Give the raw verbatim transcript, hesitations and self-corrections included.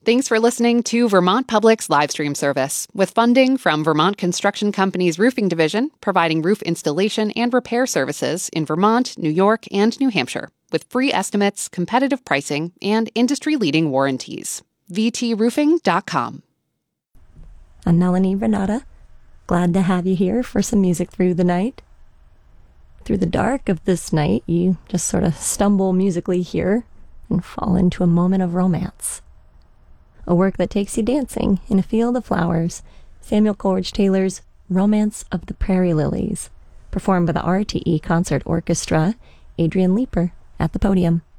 Thanks for listening to Vermont Public's live stream service, with funding from Vermont Construction Company's Roofing Division, providing roof installation and repair services in Vermont, New York, and New Hampshire, with free estimates, competitive pricing, and industry-leading warranties. v t roofing dot com. I'm Melanie Renata. Glad to have you here for some music through the night. Through the dark of this night, you just sort of stumble musically here and fall into a moment of romance. A work that takes you dancing in a field of flowers, Samuel Coleridge Taylor's Romance of the Prairie Lilies, performed by the R T E Concert Orchestra, Adrian Leeper at the podium.